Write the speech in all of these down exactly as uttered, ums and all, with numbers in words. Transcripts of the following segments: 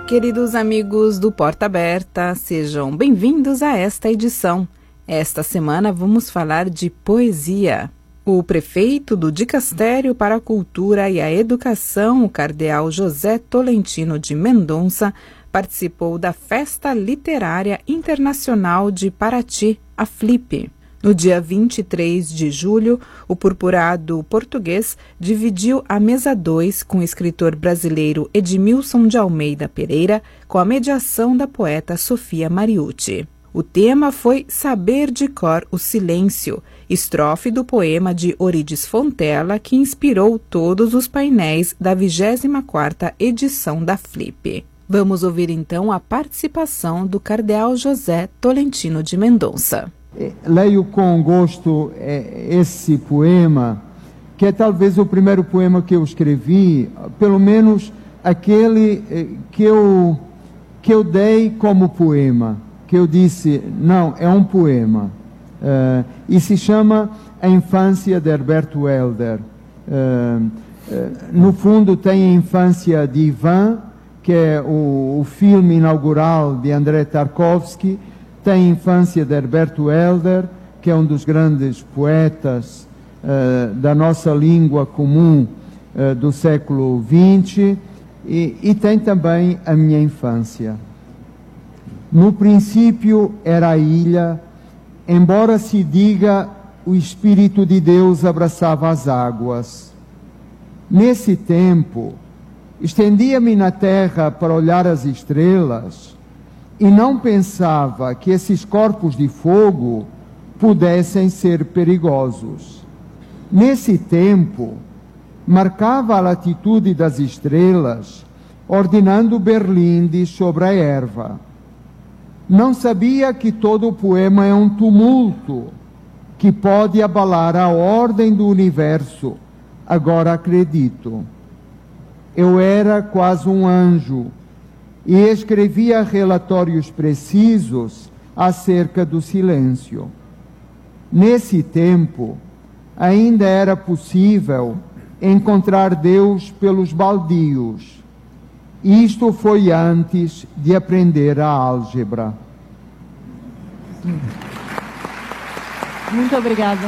Queridos amigos do Porta Aberta, sejam bem-vindos a esta edição. Esta semana vamos falar de poesia. O prefeito do Dicastério para a Cultura e a Educação, o cardeal José Tolentino de Mendonça, participou da Festa Literária Internacional de Paraty, a Flip. No dia vinte e três de julho, o purpurado português dividiu a mesa dois com o escritor brasileiro Edmilson de Almeida Pereira, com a mediação da poeta Sofia Mariucci. O tema foi Saber de Cor o Silêncio, estrofe do poema de Orides Fontella, que inspirou todos os painéis da vigésima quarta edição da Flip. Vamos ouvir então a participação do cardeal José Tolentino de Mendonça. Leio com gosto esse poema, que é talvez o primeiro poema que eu escrevi, pelo menos aquele que eu, que eu dei como poema, que eu disse, não, é um poema, uh, e se chama A Infância de Herberto Helder. Uh, uh, no fundo tem a infância de Ivan, que é o, o filme inaugural de Andrei Tarkovsky, tem a infância de Herberto Helder, que é um dos grandes poetas uh, da nossa língua comum uh, do século vinte, e, e tem também a minha infância. No princípio era a ilha, embora se diga o Espírito de Deus abraçava as águas. Nesse tempo, estendia-me na terra para olhar as estrelas, e não pensava que esses corpos de fogo pudessem ser perigosos. Nesse tempo, marcava a latitude das estrelas, ordenando berlindes sobre a erva. Não sabia que todo o poema é um tumulto, que pode abalar a ordem do universo. Agora acredito. Eu era quase um anjo, e escrevia relatórios precisos acerca do silêncio. Nesse tempo, ainda era possível encontrar Deus pelos baldios. Isto foi antes de aprender a álgebra. Muito obrigada.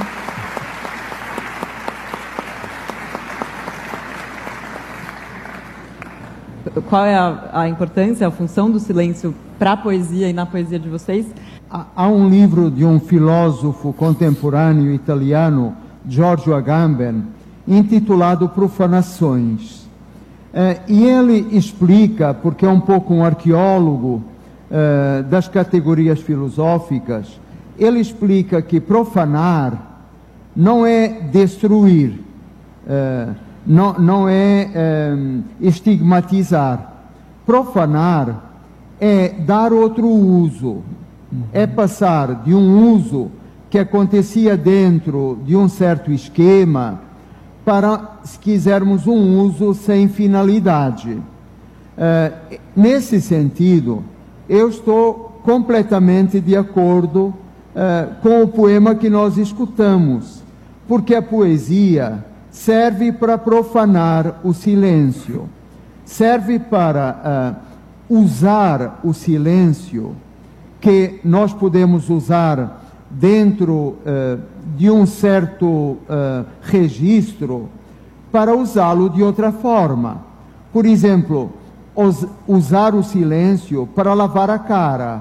Qual é a, a importância, a função do silêncio para a poesia e na poesia de vocês? Há um livro de um filósofo contemporâneo italiano, Giorgio Agamben, intitulado Profanações. Eh, e ele explica, porque é um pouco um arqueólogo eh, das categorias filosóficas, ele explica que profanar não é destruir, eh, Não, não é, é estigmatizar. Profanar é dar outro uso, é passar de um uso que acontecia dentro de um certo esquema para, se quisermos, um uso sem finalidade. É, nesse sentido, eu estou completamente de acordo é, com o poema que nós escutamos, porque a poesia serve para profanar o silêncio, serve para uh, usar o silêncio que nós podemos usar dentro uh, de um certo uh, registro para usá-lo de outra forma. Por exemplo, os, usar o silêncio para lavar a cara,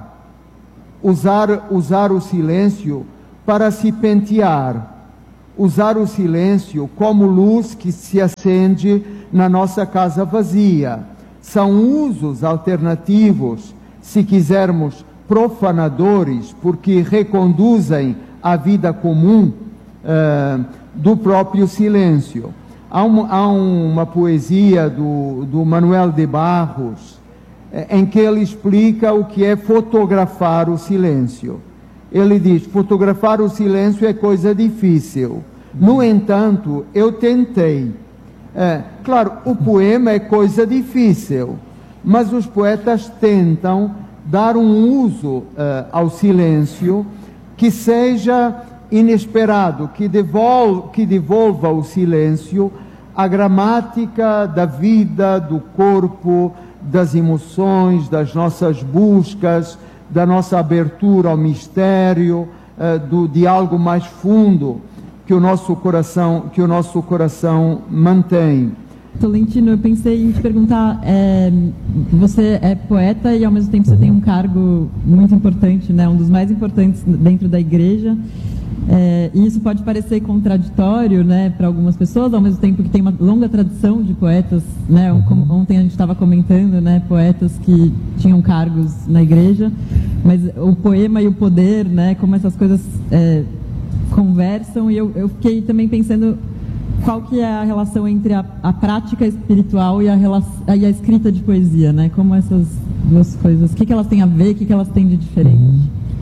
usar, usar o silêncio para se pentear, usar o silêncio como luz que se acende na nossa casa vazia. São usos alternativos, se quisermos, profanadores, porque reconduzem à vida comum uh, do próprio silêncio. Há, um, há uma poesia do, do Manuel de Barros, em que ele explica o que é fotografar o silêncio. Ele diz, fotografar o silêncio é coisa difícil. No entanto, eu tentei. É, claro, o poema é coisa difícil, mas os poetas tentam dar um uso uh, ao silêncio que seja inesperado, que devolva, que devolva ao silêncio a gramática da vida, do corpo, das emoções, das nossas buscas, da nossa abertura ao mistério, uh, do, de algo mais fundo que o nosso coração, que o nosso coração mantém. Tolentino, eu pensei em te perguntar, é, você é poeta e ao mesmo tempo você tem um cargo muito importante, né, um dos mais importantes dentro da igreja, é, e isso pode parecer contraditório, né, para algumas pessoas, ao mesmo tempo que tem uma longa tradição de poetas, né, como ontem a gente estava comentando, né, poetas que tinham cargos na igreja, mas o poema e o poder, né, como essas coisas é, conversam, e eu, eu fiquei também pensando qual que é a relação entre a, a prática espiritual e a, e a escrita de poesia, né? Como essas duas coisas, o que, que elas têm a ver, o que, que elas têm de diferente?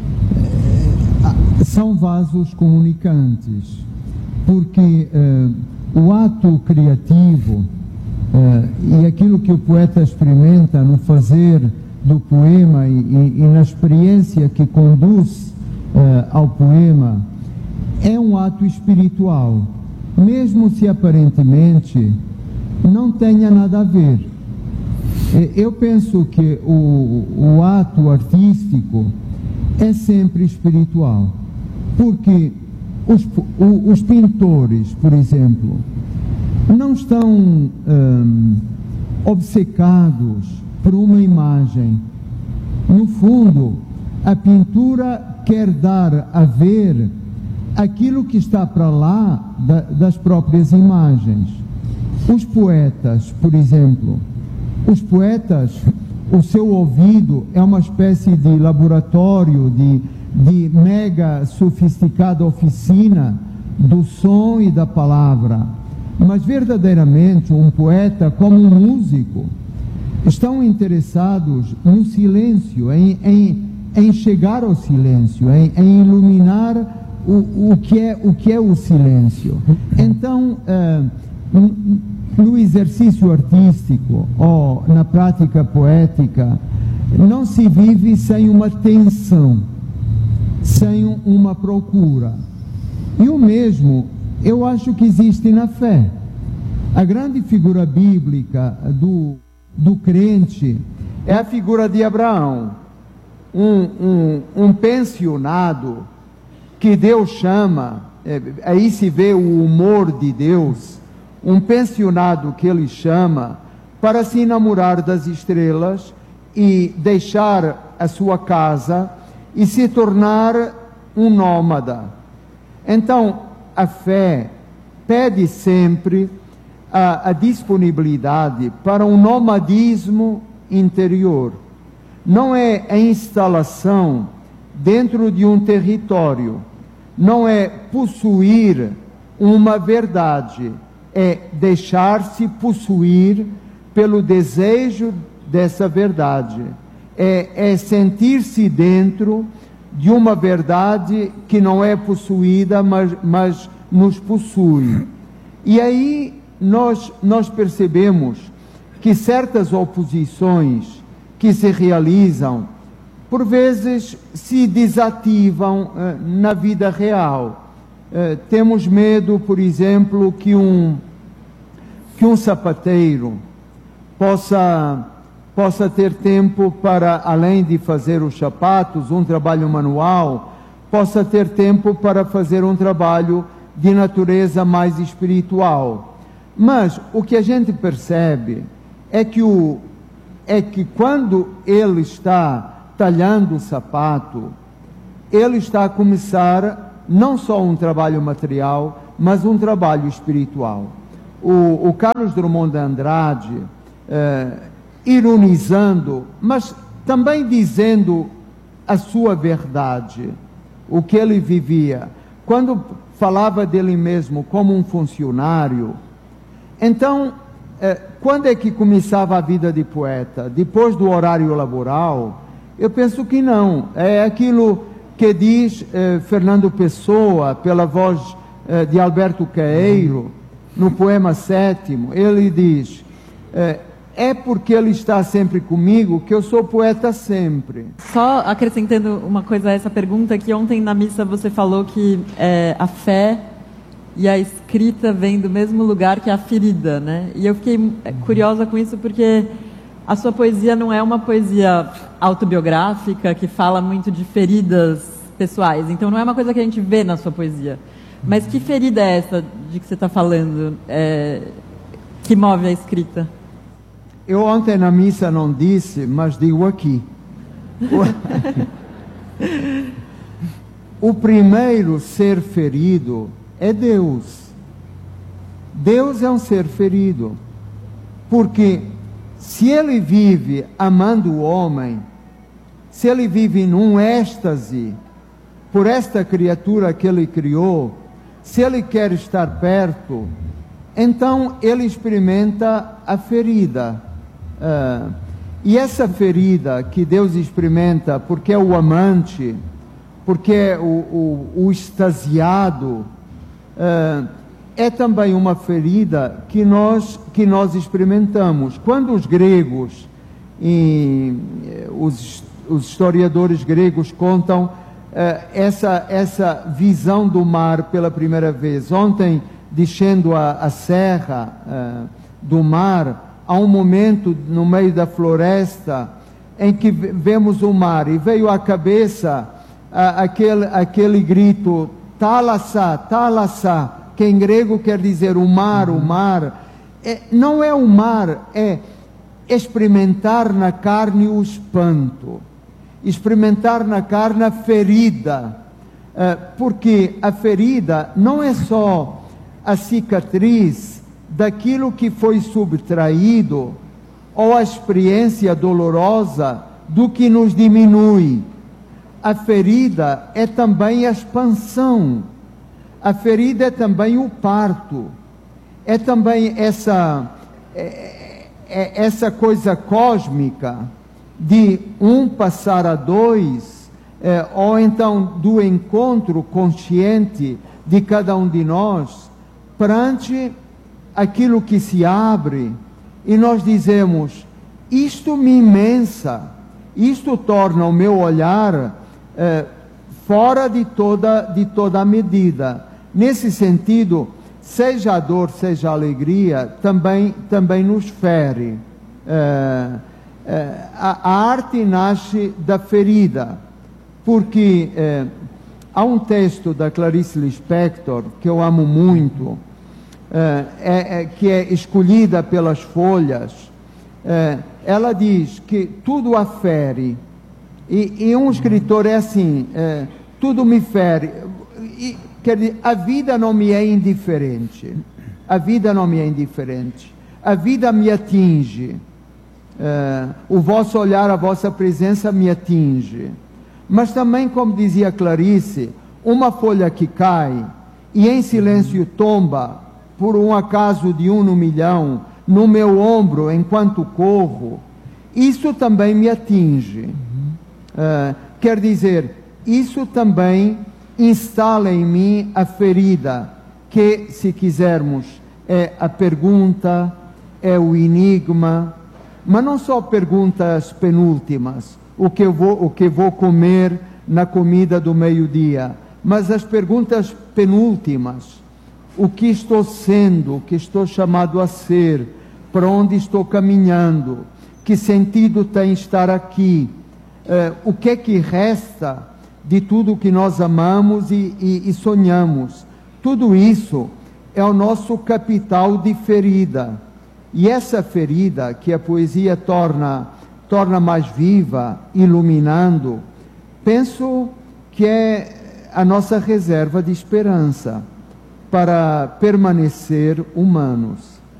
São vasos comunicantes, porque eh, o ato criativo eh, e aquilo que o poeta experimenta no fazer do poema e, e, e na experiência que conduz eh, ao poema é um ato espiritual, mesmo se aparentemente não tenha nada a ver. Eu penso que o, o ato artístico é sempre espiritual, porque os, os pintores, por exemplo, não estão hum, obcecados por uma imagem. No fundo, a pintura quer dar a ver aquilo que está para lá da, das próprias imagens. Os poetas, por exemplo, os poetas, o seu ouvido é uma espécie de laboratório, de, de mega sofisticada oficina do som e da palavra. Mas verdadeiramente um poeta, como um músico, estão interessados no silêncio, em, em, em chegar ao silêncio, em, em iluminar O, o, que é, o que é o silêncio. Então, uh, no exercício artístico ou na prática poética, não se vive sem uma tensão, sem uma procura. E o mesmo, eu acho que existe na fé. A grande figura bíblica do, do crente é a figura de Abraão, um, um, um pensionado que Deus chama, é, aí se vê o humor de Deus, um pensionado que ele chama para se enamorar das estrelas e deixar a sua casa e se tornar um nômada. Então, a fé pede sempre a, a disponibilidade para um nomadismo interior. Não é a instalação dentro de um território, não é possuir uma verdade, é deixar-se possuir pelo desejo dessa verdade, é, é sentir-se dentro de uma verdade que não é possuída, mas, mas nos possui. E aí nós, nós percebemos que certas oposições que se realizam por vezes se desativam uh, na vida real. Uh, temos medo, por exemplo, que um, que um sapateiro possa, possa ter tempo para, além de fazer os sapatos, um trabalho manual, possa ter tempo para fazer um trabalho de natureza mais espiritual. Mas o que a gente percebe é que, o, é que quando ele está talhando o sapato, ele está a começar não só um trabalho material, mas um trabalho espiritual. O, o Carlos Drummond de Andrade, eh, ironizando, mas também dizendo a sua verdade, o que ele vivia, quando falava dele mesmo como um funcionário, então, eh, quando é que começava a vida de poeta? Depois do horário laboral? Eu penso que não. É aquilo que diz eh, Fernando Pessoa, pela voz eh, de Alberto Caeiro, no poema sétimo. Ele diz, eh, é porque ele está sempre comigo que eu sou poeta sempre. Só acrescentando uma coisa a essa pergunta, que ontem na missa você falou que eh, a fé e a escrita vem do mesmo lugar que a ferida, né? E eu fiquei curiosa com isso porque a sua poesia não é uma poesia autobiográfica que fala muito de feridas pessoais. Então não é uma coisa que a gente vê na sua poesia. Mas que ferida é essa de que você está falando, é, que move a escrita? Eu ontem na missa não disse, mas digo aqui. O primeiro ser ferido é Deus. Deus é um ser ferido. Porque se Ele vive amando o homem, se Ele vive num êxtase por esta criatura que Ele criou, se Ele quer estar perto, então Ele experimenta a ferida. Uh, e essa ferida que Deus experimenta, porque é o amante, porque é o, o, o extasiado, uh, é também uma ferida que nós, que nós experimentamos. Quando os gregos, e, os, os historiadores gregos contam uh, essa, essa visão do mar pela primeira vez. Ontem, descendo a, a serra uh, do mar, há um momento no meio da floresta em que vemos o mar e veio à cabeça uh, aquele, aquele grito Thalassa, Thalassa, que em grego quer dizer o mar, o mar. É, não é o mar, é experimentar na carne o espanto, experimentar na carne a ferida, uh, porque a ferida não é só a cicatriz daquilo que foi subtraído, ou a experiência dolorosa do que nos diminui. A ferida é também a expansão, a ferida é também o parto, é também essa, é, é essa coisa cósmica de um passar a dois, é, ou então do encontro consciente de cada um de nós, perante aquilo que se abre, e nós dizemos, isto me imensa, isto torna o meu olhar eh, fora de toda, de toda a medida. Nesse sentido, seja a dor, seja a alegria, também, também nos fere. Eh, eh, a, a arte nasce da ferida, porque eh, há um texto da Clarice Lispector, que eu amo muito, Uh, é, é, que é escolhida pelas folhas. Uh, ela diz que tudo a fere, e, e um escritor é assim, uh, tudo me fere, e, quer dizer, a vida não me é indiferente, a vida não me é indiferente, a vida me atinge, uh, o vosso olhar, a vossa presença me atinge, mas também, como dizia Clarice, uma folha que cai e em silêncio tomba por um acaso de um no milhão, no meu ombro enquanto corro, isso também me atinge. Uhum. Uh, quer dizer, isso também instala em mim a ferida, que, se quisermos, é a pergunta, é o enigma, mas não só perguntas penúltimas, o que eu vou, o que vou comer na comida do meio-dia, mas as perguntas penúltimas. O que estou sendo, o que estou chamado a ser, para onde estou caminhando, que sentido tem estar aqui, uh, o que é que resta de tudo o que nós amamos e, e, e sonhamos. Tudo isso é o nosso capital de ferida. E essa ferida que a poesia torna, torna mais viva, iluminando, penso que é a nossa reserva de esperança para permanecer humanos.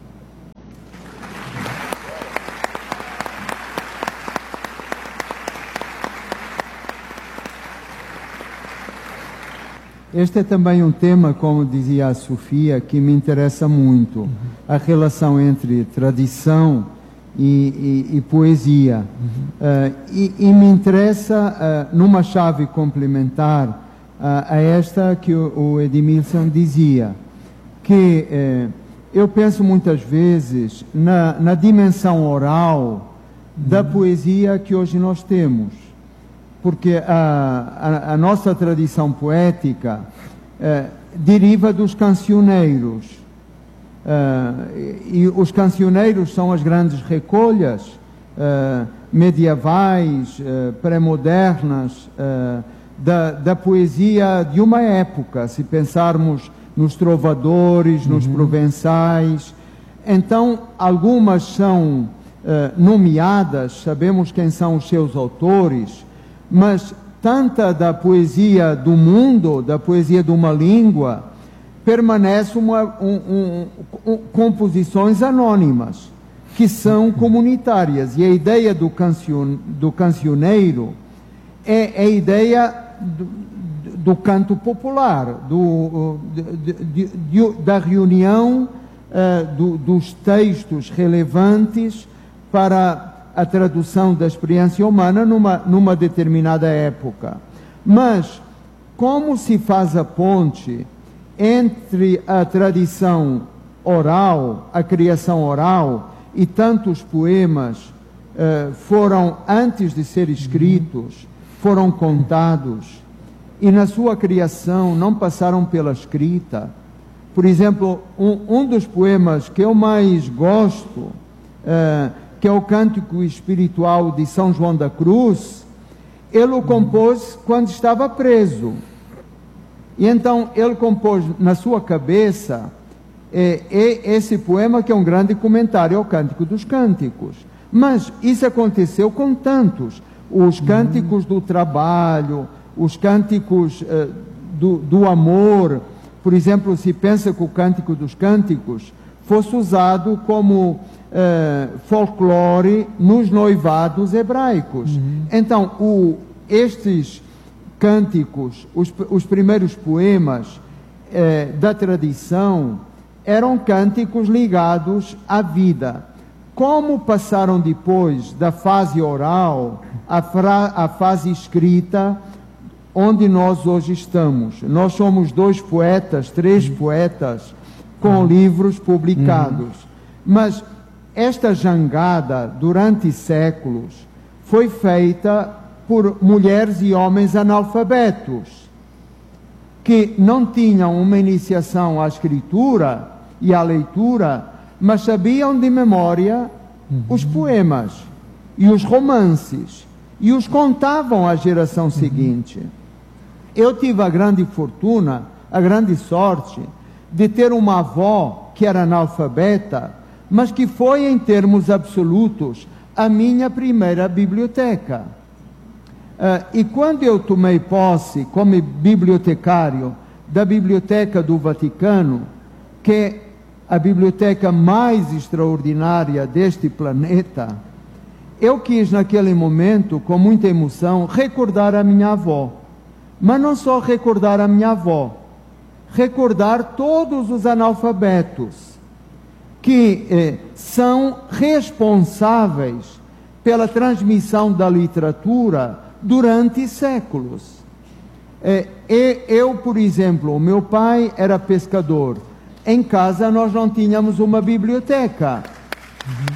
Este é também um tema, como dizia a Sofia, que me interessa muito. Uhum. A relação entre tradição e, e, e poesia. Uhum. Uh, e, e me interessa uh, numa chave complementar a esta que o Edmilson dizia, que eh, eu penso muitas vezes na, na dimensão oral da poesia que hoje nós temos, porque a, a, a nossa tradição poética uh, deriva dos cancioneiros. Uh, e os cancioneiros são as grandes recolhas uh, medievais, uh, pré-modernas, uh, da, da poesia de uma época, se pensarmos nos trovadores, nos uhum. provençais. Então, algumas são uh, nomeadas, sabemos quem são os seus autores, mas tanta da poesia do mundo, da poesia de uma língua, permanece uma, um, um, um, composições anônimas, que são comunitárias. E a ideia do, cancion, do cancioneiro é a ideia do, do canto popular, do, de, de, de, da reunião uh, do, dos textos relevantes para a tradução da experiência humana numa, numa determinada época. Mas, como se faz a ponte entre a tradição oral, a criação oral, e tantos poemas uh, foram, antes de ser escritos, foram contados, e na sua criação não passaram pela escrita. Por exemplo, um, um dos poemas que eu mais gosto, uh, que é o Cântico Espiritual de São João da Cruz, ele o compôs quando estava preso. E então ele compôs na sua cabeça é, é esse poema, que é um grande comentário ao Cântico dos Cânticos. Mas isso aconteceu com tantos. Os cânticos do trabalho, os cânticos uh, do, do amor. Por exemplo, se pensa que o Cântico dos Cânticos fosse usado como uh, folclore nos noivados hebraicos. Uhum. Então, o, estes cânticos, os, os primeiros poemas eh, da tradição, eram cânticos ligados à vida. Como passaram depois da fase oral à, fra, à fase escrita, onde nós hoje estamos? Nós somos dois poetas, três poetas, com uhum. livros publicados. Uhum. Mas esta jangada, durante séculos, foi feita por mulheres e homens analfabetos, que não tinham uma iniciação à escritura e à leitura, mas sabiam de memória uhum. os poemas e os romances, e os contavam à geração uhum. seguinte. Eu tive a grande fortuna, a grande sorte, de ter uma avó que era analfabeta, mas que foi, em termos absolutos, a minha primeira biblioteca. Uh, e quando eu tomei posse como bibliotecário da Biblioteca do Vaticano, que é a biblioteca mais extraordinária deste planeta, eu quis naquele momento, com muita emoção, recordar a minha avó. Mas não só recordar a minha avó, recordar todos os analfabetos que eh, são responsáveis pela transmissão da literatura durante séculos. É, eu, por exemplo, o meu pai era pescador. Em casa nós não tínhamos uma biblioteca. Uhum.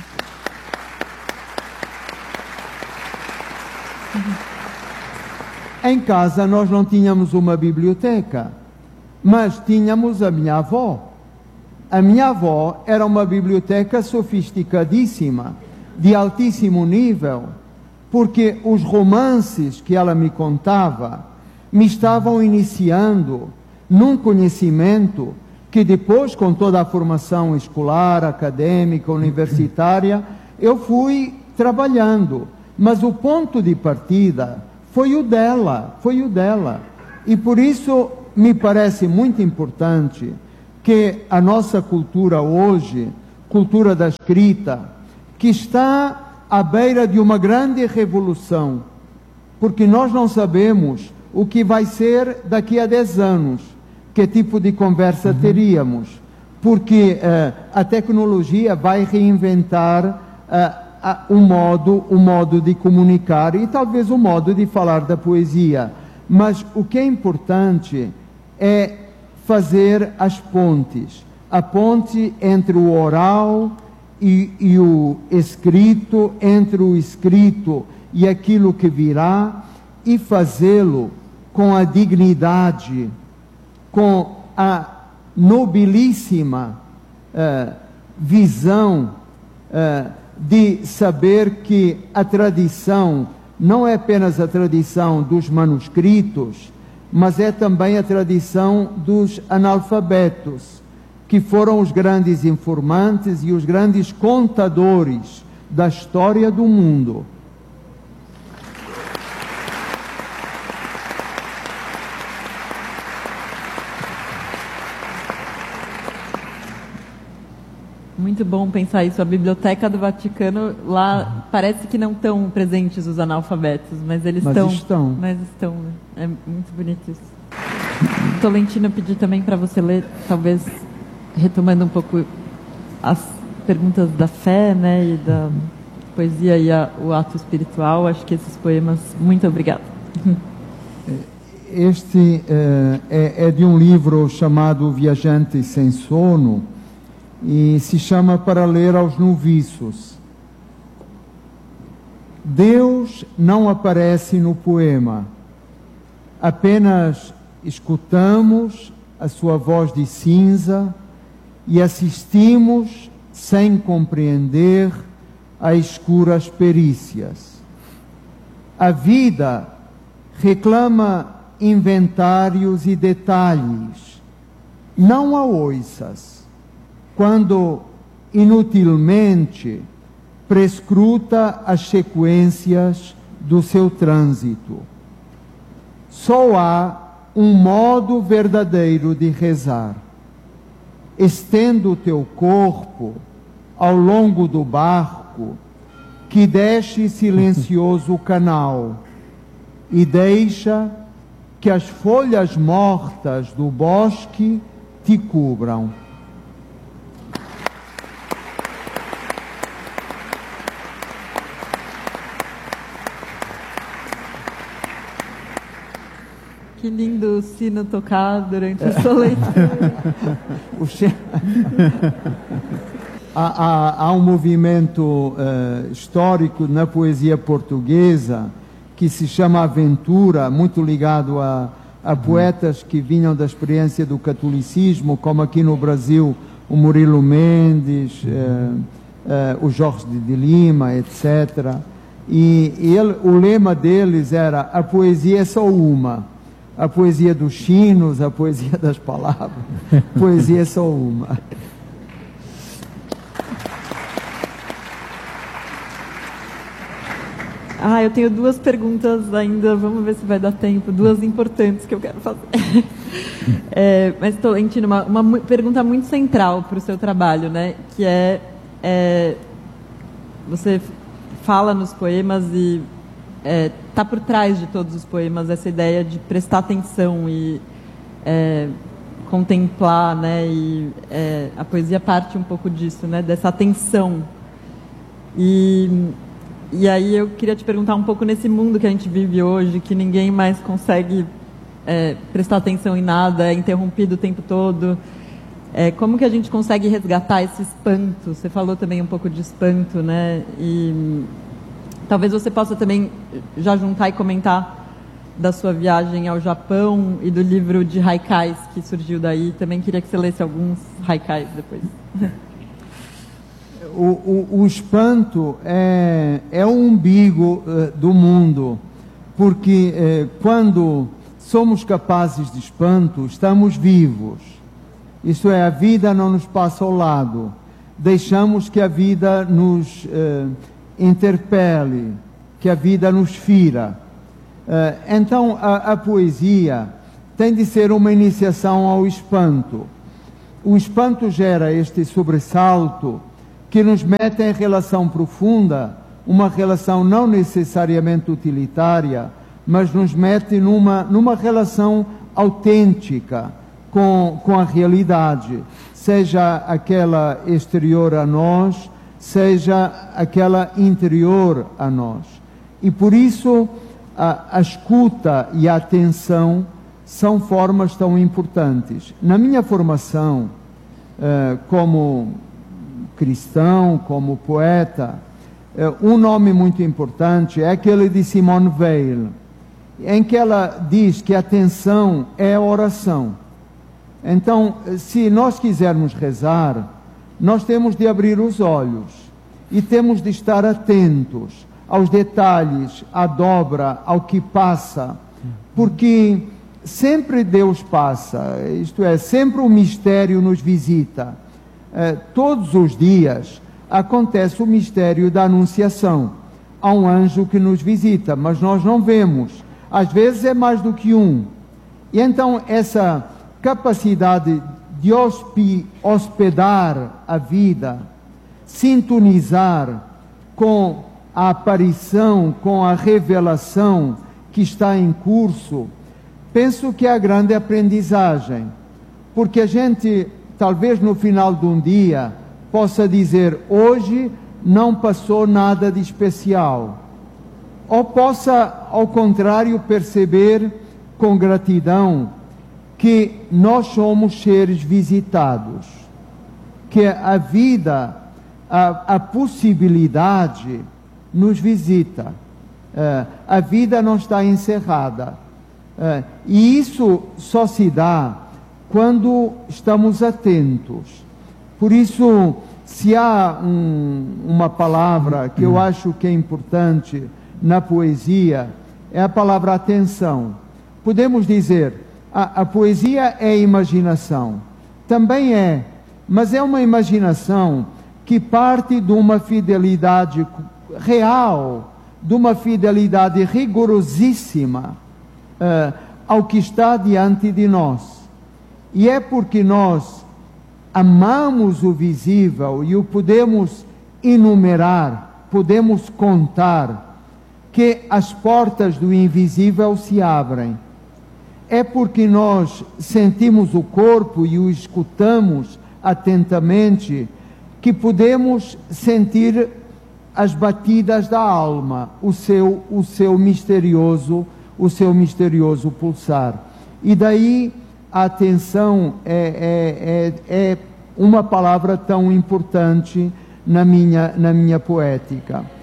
Em casa nós não tínhamos uma biblioteca, mas tínhamos a minha avó. A minha avó era uma biblioteca sofisticadíssima, de altíssimo nível, porque os romances que ela me contava me estavam iniciando num conhecimento que depois, com toda a formação escolar, acadêmica, universitária, eu fui trabalhando. Mas o ponto de partida foi o dela, foi o dela. E por isso me parece muito importante que a nossa cultura hoje, cultura da escrita, que está à beira de uma grande revolução, porque nós não sabemos o que vai ser daqui a dez anos, que tipo de conversa uhum. teríamos, porque uh, a tecnologia vai reinventar uh, uh, o modo, o modo de comunicar e talvez o modo de falar da poesia. Mas o que é importante é fazer as pontes, a ponte entre o oral E, e o escrito, entre o escrito e aquilo que virá, e fazê-lo com a dignidade com a nobilíssima uh, visão uh, de saber que a tradição não é apenas a tradição dos manuscritos, mas é também a tradição dos analfabetos, que foram os grandes informantes e os grandes contadores da história do mundo. Muito bom pensar isso. A Biblioteca do Vaticano, lá parece que não estão presentes os analfabetos, mas eles mas estão, estão. Mas estão. É muito bonito isso. Tolentino, pedi também para você ler, talvez retomando um pouco as perguntas da fé, né, e da poesia e a, o ato espiritual. Acho que esses poemas. Muito obrigada. Este uh, é, é de um livro chamado Viajante Sem Sono, e se chama Para Ler aos Noviços. Deus não aparece no poema, apenas escutamos a sua voz de cinza e assistimos, sem compreender, a escuras perícias. A vida reclama inventários e detalhes, não a oiças, quando inutilmente prescruta as sequências do seu trânsito. Só há um modo verdadeiro de rezar. Estenda o teu corpo ao longo do barco que desce silencioso o canal e deixa que as folhas mortas do bosque te cubram. Que lindo o sino tocar durante a sua leitura. há, há, há um movimento uh, histórico na poesia portuguesa que se chama Aventura, muito ligado a, a poetas que vinham da experiência do catolicismo, como aqui no Brasil o Murilo Mendes, uh, uh, o Jorge de Lima, etcétera. E, e ele, o lema deles era: a poesia é só uma. A poesia dos chinos, a poesia das palavras, a poesia é só uma. Ah, eu tenho duas perguntas ainda, vamos ver se vai dar tempo, duas importantes que eu quero fazer. É, mas, Tolentino, uma, uma pergunta muito central para o seu trabalho, né? Que é, é, você fala nos poemas e está é, por trás de todos os poemas essa ideia de prestar atenção e é, contemplar, né? E é, a poesia parte um pouco disso, né? Dessa atenção. E, e aí eu queria te perguntar um pouco nesse mundo que a gente vive hoje, que ninguém mais consegue é, prestar atenção em nada, é interrompido o tempo todo. É, como que a gente consegue resgatar esse espanto? Você falou também um pouco de espanto, né? E talvez você possa também já juntar e comentar da sua viagem ao Japão e do livro de haikais que surgiu daí. Também queria que você lesse alguns haikais depois. O, o, o espanto é, é o umbigo uh, do mundo, porque uh, quando somos capazes de espanto, estamos vivos. Isto é, a vida não nos passa ao lado. Deixamos que a vida nos uh, interpele, que a vida nos fira. Uh, então, a, a poesia tem de ser uma iniciação ao espanto. O espanto gera este sobressalto que nos mete em relação profunda, uma relação não necessariamente utilitária, mas nos mete numa, numa relação autêntica com, com a realidade, seja aquela exterior a nós, seja aquela interior a nós. E por isso a, a escuta e a atenção são formas tão importantes. Na minha formação eh, como cristão, como poeta, eh, um nome muito importante é aquele de Simone Weil, em que ela diz que a atenção é a oração. Então, se nós quisermos rezar, nós temos de abrir os olhos e temos de estar atentos aos detalhes, à dobra, ao que passa, porque sempre Deus passa, isto é, sempre o mistério nos visita. Eh, todos os dias acontece o mistério da Anunciação. Há um anjo que nos visita, mas nós não vemos. Às vezes é mais do que um. E então essa capacidade de hospedar a vida, sintonizar com a aparição, com a revelação que está em curso, penso que é a grande aprendizagem, porque a gente, talvez no final de um dia, possa dizer, hoje não passou nada de especial, ou possa, ao contrário, perceber com gratidão que nós somos seres visitados, que a vida, a, a possibilidade nos visita. Uh, a vida não está encerrada. Uh, e isso só se dá quando estamos atentos. Por isso, se há um, uma palavra que eu acho que é importante na poesia, é a palavra atenção. Podemos dizer, a, a poesia é imaginação. Também é, mas é uma imaginação que parte de uma fidelidade real, de uma fidelidade rigorosíssima uh, ao que está diante de nós. E é porque nós amamos o visível e o podemos enumerar, podemos contar, que as portas do invisível se abrem. É porque nós sentimos o corpo e o escutamos atentamente que podemos sentir as batidas da alma, o seu, o seu misterioso, o seu misterioso pulsar. E daí a atenção é, é, é, é uma palavra tão importante na minha, na minha poética.